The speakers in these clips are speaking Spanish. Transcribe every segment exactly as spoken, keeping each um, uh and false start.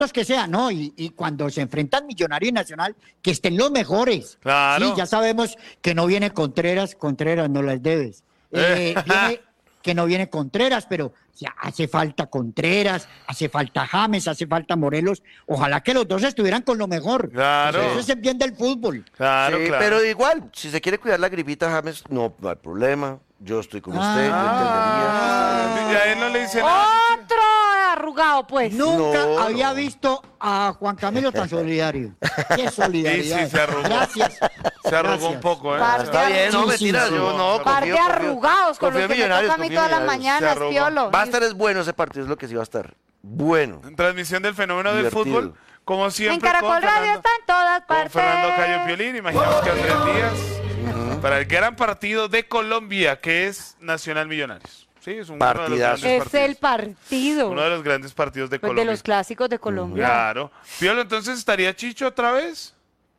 que sea, ¿no? Y, y cuando se enfrentan Millonario y Nacional, que estén los mejores. Claro. Sí, ya sabemos que no viene Contreras, Contreras no las debes. Eh, viene, que no viene Contreras, pero o sea, hace falta Contreras, hace falta James, hace falta Morelos. Ojalá que los dos estuvieran con lo mejor. Claro. Pues eso es el bien del fútbol. Claro, Sí, claro. pero igual, si se quiere cuidar la gripita, James, no, no hay problema. Yo estoy con usted, yo Ah, entendería. y a él no le dice nada. Otro arrugado, pues. Nunca No, había no. visto a Juan Camilo tan solidario. Qué Sí, solidaridad. sí, se arrugó. Gracias. Se arrugó Gracias. un poco, ¿eh? Par- Está bien, no, Sí, mentira, sí, yo sí. no, Par confío, de confío. arrugados con Confío los en que me Millonarios, toca a mí confío en todas las Millonarios. mañanas, arrugó. Piolo. Va a estar es bueno ese partido, es lo que sí va a estar. Bueno. Transmisión del fenómeno del Divertido. fútbol, como siempre. En Caracol con Radio Fernando- está en todas Con partes. Fernando Cayo Piolín, imaginamos que Andrés Díaz, para el gran partido de Colombia, que es Nacional Millonarios. Sí, es un uno de los Partidazo. grandes Es el partidos. partido Uno de los grandes partidos de pues, de Colombia. los clásicos de Colombia. Claro. Piolo, entonces, ¿estaría Chicho otra vez?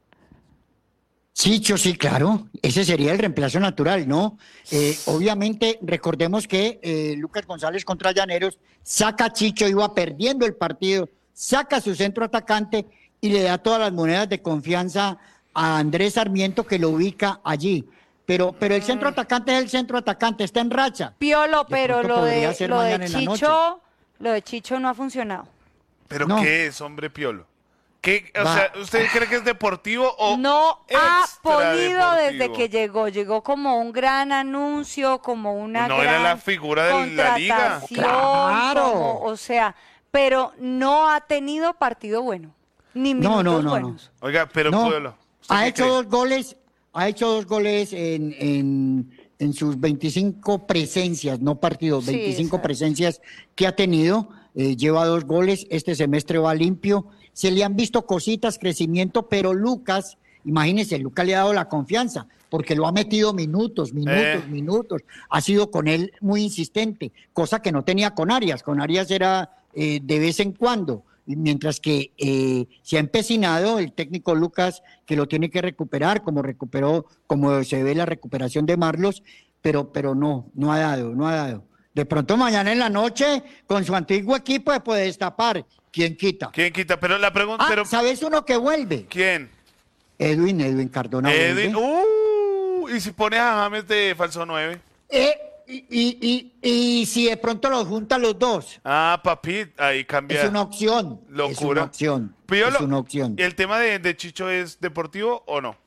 Chicho, sí, claro. Ese sería el reemplazo natural, ¿no? Eh, obviamente, recordemos que eh, Lucas González contra Llaneros saca a Chicho, iba perdiendo el partido, saca a su centro atacante y le da todas las monedas de confianza a Andrés Sarmiento, que lo ubica allí. Pero, pero el centro atacante es el centro atacante, está en racha. Piolo, De pero pronto lo podría de, ser lo de mañana en la noche. Chicho, lo de Chicho no ha funcionado. ¿Pero No. qué es, hombre Piolo? ¿Qué, o Va. sea, ¿usted cree que es deportivo o No ha podido extradeportivo? desde que llegó. Llegó como un gran anuncio, como una No, gran era la figura de la liga. contratación, Claro. como- o sea, pero no ha tenido partido bueno, ni No, minutos no, no, no. buenos. Oiga, pero No, Piolo, ¿usted ha qué hecho cree? dos goles, ha hecho dos goles en, en, en sus veinticinco presencias, no partidos, Sí, veinticinco exacto. presencias que ha tenido, eh, lleva dos goles, este semestre va limpio, se le han visto cositas, crecimiento, pero Lucas, imagínense, Lucas le ha dado la confianza, porque lo ha metido minutos, minutos, Eh. minutos, ha sido con él muy insistente, cosa que no tenía con Arias, con Arias era eh, de vez en cuando, y mientras que eh, se ha empecinado el técnico Lucas, que lo tiene que recuperar, como recuperó, como se ve la recuperación de Marlos, pero, pero no, no ha dado, no ha dado. De pronto mañana en la noche, con su antiguo equipo, puede destapar. ¿Quién quita? ¿Quién quita? Pero la pregunta, Ah, pero ¿sabes uno que vuelve? ¿quién? Edwin, Edwin Cardona Edwin. vuelve. Uh, ¿y si pone a James de falso nueve? Eh, y, y, y, y si de pronto los junta los dos, Ah, papi, ahí cambia. es una opción. Es Locura. una opción. Piolo, es una opción. ¿y el tema de, de Chicho es deportivo o no?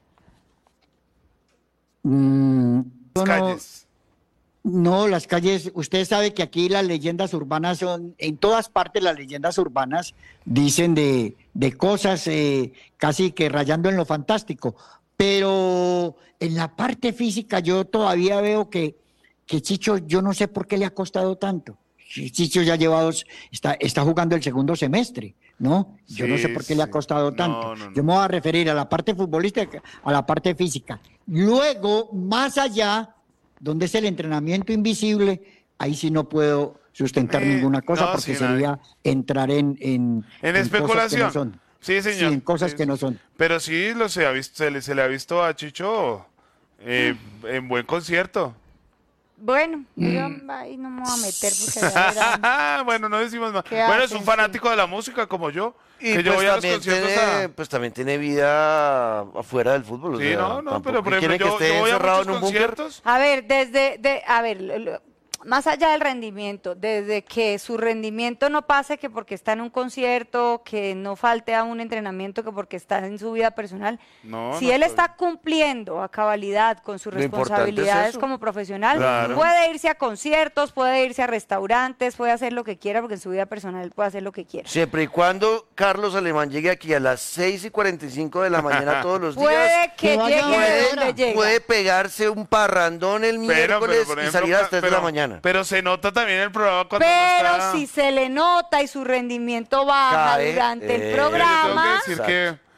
Mm, yo no- Calles. No, las calles, usted sabe que aquí las leyendas urbanas son, en todas partes las leyendas urbanas dicen de, de cosas eh, casi que rayando en lo fantástico, pero en la parte física yo todavía veo que, que Chicho, yo no sé por qué le ha costado tanto. Chicho ya lleva dos, está, está jugando el segundo semestre, ¿no? Yo no Sí, sé por qué le ha sí. costado No, tanto. no, no. Yo me voy a referir a la parte futbolística, a la parte física. Luego, más allá, donde es el entrenamiento invisible, ahí sí no puedo sustentar Eh, ninguna cosa no, porque sí, sería entrar en, en, En en especulación. cosas que no son. Sí, señor. Sí, en cosas Sí, que sí, no sí. son. Pero sí lo se, ha visto, se, le, se le ha visto a Chicho eh, en buen concierto. Bueno, Mm. yo ahí no me voy a meter porque ya verán. Bueno, no decimos más. ¿Qué Bueno, es hacen, un fanático de la música como yo. Y que yo pues, voy a los también conciertos tiene, a... pues también tiene vida afuera del fútbol. o Sí, sea, no, no, tampoco pero por quiere ejemplo, yo, que esté yo voy a encerrado muchos en un búnker. conciertos. A ver, desde, de, a ver, lo- lo- más allá del rendimiento, desde que su rendimiento no pase que porque está en un concierto, que no falte a un entrenamiento, que porque está en su vida personal, No, si no él estoy- está cumpliendo a cabalidad con sus Lo importante es responsabilidades eso. como profesional, Claro. puede irse a conciertos, puede irse a restaurantes, puede hacer lo que quiera, porque en su vida personal él puede hacer lo que quiera. Siempre y cuando Carlos Alemán llegue aquí a las seis y cuarenta y cinco de la mañana todos los días, Puede que que vaya llegue a de ver donde ahora. llega. puede pegarse un parrandón el miércoles por y ejemplo, salir a las ca- tres de pero- la mañana. Pero se nota también el programa cuando Pero no está... si se le nota y su rendimiento baja Cae, durante eh, el Yo le tengo programa, que decir que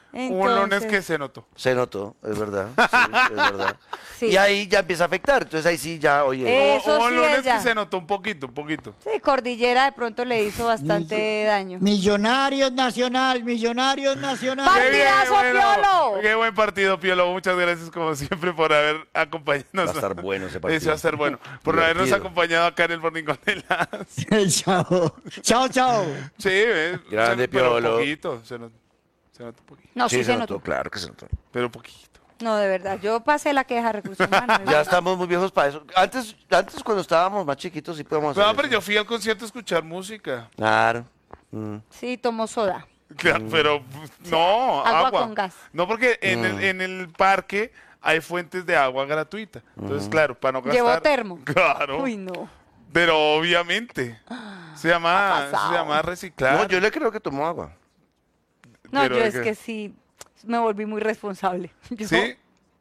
Un lunes Entonces- que se notó. Se notó, es verdad. Sí, es verdad. Sí. Y ahí ya empieza a afectar. Entonces ahí sí ya, oye. Eh, Eso Hubo un sí lunes es ya. que se notó un poquito, un poquito. Sí, Cordillera de pronto le hizo bastante daño. Millonarios Nacional, Millonarios Nacional. ¡Par- Qué bien, ¡Partidazo, Piolo! Qué buen partido, Piolo. Muchas gracias, como siempre, por haber acompañado. Va a estar bueno ese partido. Sí, va a estar bueno. Por habernos Divertido. acompañado acá en el Morning de las. Chao. Chao, chao. Sí, eh, Grande, se- pero Piolo. un poquito. Se notó, se notó un poquito. No, sí, se notó. claro que se notó. Pero un poquito. No, de verdad. Yo pasé la queja de recursos humanos. Ya estamos muy viejos para eso. Antes, antes cuando estábamos más chiquitos sí podíamos hacer No, pero eso. yo fui al concierto a escuchar música. Claro. Mm. Sí, tomó soda. Claro, pero no, Agua agua. con gas. No, porque en, Mm. el, en el parque hay fuentes de agua gratuita. Entonces, claro, para no gastar. ¿Llevó termo? Claro. Uy, no. Pero obviamente. Se llama, Ha pasado. se llama reciclar. No, yo le creo que tomó agua. No, Pero yo es es que- que sí me volví muy responsable. Yo- Sí.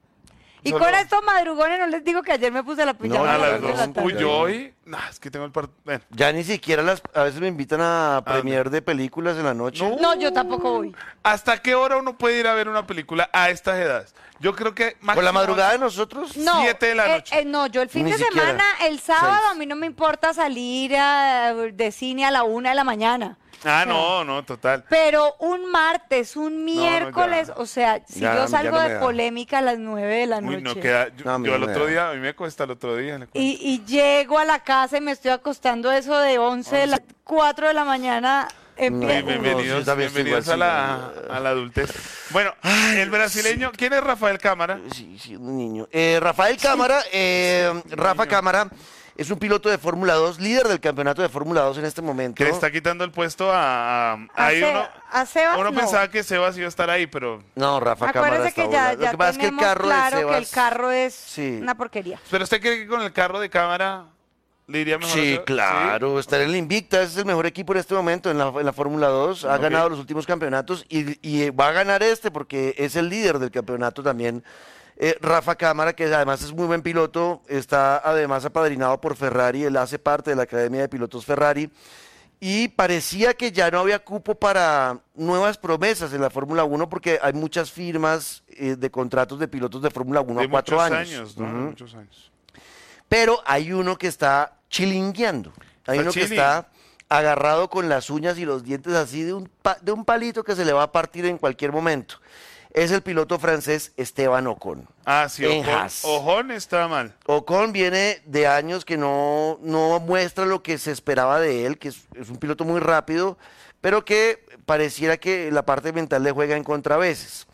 Y Solo- con estos madrugones no les digo que ayer me puse la pijama No, a A las las dos de la dos. tarde. Uy, yo hoy. No, es que tengo el partido. Bueno. Ya ni siquiera las, a veces me invitan a premier de películas en la noche. No. No, yo tampoco voy. ¿Hasta qué hora uno puede ir a ver una película a estas edades? Yo creo que Con la máximo- madrugada de nosotros. No, Siete de la eh, noche. eh, no, yo el fin Ni de siquiera. semana, el sábado, Seis. a mí no me importa salir a- de cine a la una de la mañana. Ah, no, no, total. Pero un martes, un miércoles, ya. o sea, si Ya, yo ya salgo no me de da. polémica a las nueve de la noche Uy, no queda. Yo, No, a mí yo no el me otro da. día, a mí me cuesta el otro día. le cuento. y, y llego a la casa y me estoy acostando eso de once de las cuatro de la mañana. Uy, Empie- No, bienvenidos, sí, también estoy bienvenidos a igual, la, sí. a la adultez. Bueno, el brasileño, ¿quién es Rafael Cámara? Sí, sí, un niño. Eh, Rafael Cámara, eh, Rafa niño. Cámara es un piloto de Fórmula dos, líder del campeonato de Fórmula dos en este momento. Que le está quitando el puesto a... a- A ahí Se- uno, a Sebas uno no. pensaba que Sebas iba a estar ahí, pero... No, Rafa Cámara Acuérdese está que ya, volando. ya Lo que pasa es que el tenemos carro claro de Sebas... que el carro es Sí. una porquería. ¿Pero usted cree que con el carro de Cámara le iría mejor? a Sí, Sebas? claro, estar en la Invicta es el mejor equipo en este momento en la, en la Fórmula dos, ha Ok. ganado los últimos campeonatos y, y va a ganar este porque es el líder del campeonato también. Eh, Rafa Cámara, que además es muy buen piloto, está además apadrinado por Ferrari, él hace parte de la Academia de Pilotos Ferrari y parecía que ya no había cupo para nuevas promesas en la Fórmula uno porque hay muchas firmas eh, de contratos de pilotos de Fórmula uno De a cuatro muchos años. años, ¿no? Ujú. De muchos años. Pero hay uno que está chilingueando. Hay Está uno que chilling. está agarrado con las uñas y los dientes así de un, pa- de un palito que se le va a partir en cualquier momento. Es el piloto francés Esteban Ocon. Ah, sí, En Ocon, Haas. Ocon está mal. Ocon viene de años que no, no muestra lo que se esperaba de él, que es, es un piloto muy rápido, pero que pareciera que la parte mental le juega en contra a veces.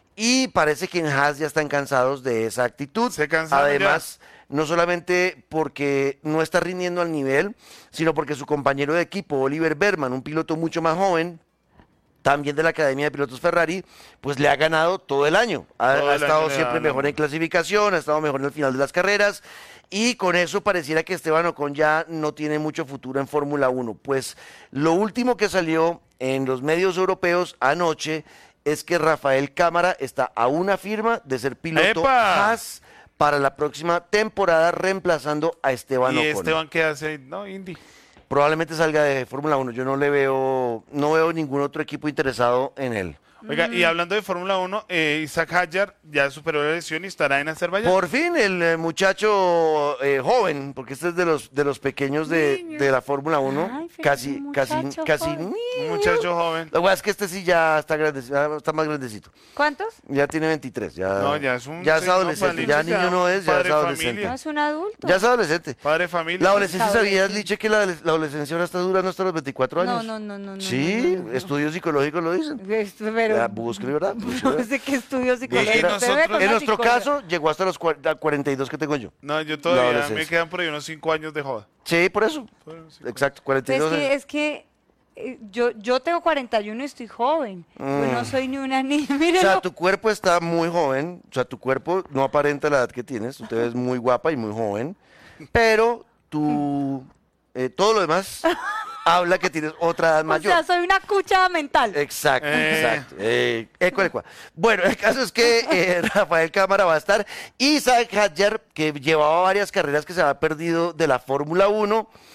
Y parece que en Haas ya están cansados de esa actitud. Se cansaron Además, no solamente porque no está rindiendo al nivel, sino porque su compañero de equipo, Oliver Berman, un piloto mucho más joven, también de la Academia de Pilotos Ferrari, pues le ha ganado todo el año. Ha, Todo ha el estado año le siempre ha mejor ganado. en clasificación, ha estado mejor en el final de las carreras. Y con eso pareciera que Esteban Ocon ya no tiene mucho futuro en Fórmula uno. Pues lo último que salió en los medios europeos anoche es que Rafael Cámara está a una firma de ser piloto ¡Epa! Haas para la próxima temporada reemplazando a Esteban ¿Y Ocon. Esteban qué hace? No, Indy. Probablemente salga de Fórmula uno. Yo no le veo, no veo ningún otro equipo interesado en él. Oiga, Mm. y hablando de Fórmula uno, eh, Isaac Hadjar ya superó la lesión y estará en Azerbaiyán. Por fin el eh, muchacho eh, joven, porque este es de los de los pequeños de, Niño. de la Fórmula uno, Ay, feliz casi casi muchacho casi joven. Un muchacho joven. Lo que pasa es que este sí ya está grande, ya está más grandecito. ¿Cuántos? Ya tiene veintitrés, ya. No, ya es un ya es señor adolescente, Liche, ya ya niño no es, ya es padre de adolescente. familia. No es un adulto. Ya es adolescente. Padre de familia. La adolescencia, Adolescente. ¿sabías, Liche, que la, la adolescencia ahora está durando hasta los veinticuatro No, años? no, no, no, no, Sí, no, no, no. estudios psicológicos lo dicen. Esto, pero, Ya, búsquelo, ¿verdad? Búsquelo, no ¿verdad? sé qué estudio Y psicológico. nosotros- Usted ve con En una nuestro psicóloga. caso, llegó hasta los cua- cuarenta y dos que tengo yo. No, yo La todavía adolescencia. me quedan por ahí unos cinco años de joda. Sí, por eso. Bueno, sí. Exacto, cuarenta y Es dos que, años. es que eh, yo, yo tengo cuarenta y uno y estoy joven. Yo no Mm. soy ni una niña. O Mírelo. sea, tu cuerpo está muy joven, o sea, tu cuerpo no aparenta la edad que tienes, tú te ves muy guapa y muy joven, pero tu, eh, todo lo demás habla que tienes otra edad O mayor. sea, soy una cucha mental. Exacto, Eh. exacto. Eh, ecua, ecua. Bueno, el caso es que eh, Rafael Cámara va a estar y Isaac Hadjar, que llevaba varias carreras que se había perdido de la Fórmula uno,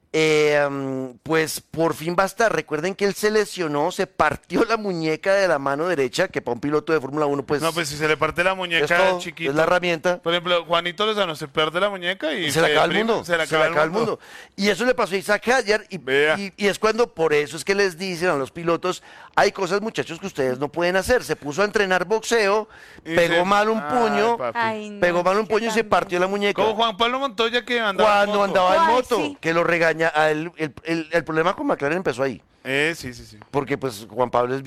Eh, um, pues por fin va a estar. Recuerden que él se lesionó, se partió la muñeca de la mano derecha, que para un piloto de Fórmula uno, pues. No, pues si se le parte la es, muñeca todo, chiquito. es la herramienta. Por ejemplo, Juanito Lozano se pierde la muñeca y se le acaba el deprime, mundo. Se le acaba, el, mundo. mundo. Y eso le pasó a Isaac Hadjar. Y, y, y es cuando, por eso es que les dicen a los pilotos: hay cosas, muchachos, que ustedes no pueden hacer. Se puso a entrenar boxeo, Y pegó se- mal un Ay, puño, papi. Ay, no, pegó mal un qué puño y se tan- partió la muñeca. Como Juan Pablo Montoya que andaba en Cuando moto. andaba en Ay, moto, sí. que lo regaña. A él, el, el, el problema con McLaren empezó ahí. Eh, sí, sí, sí. Porque pues Juan Pablo es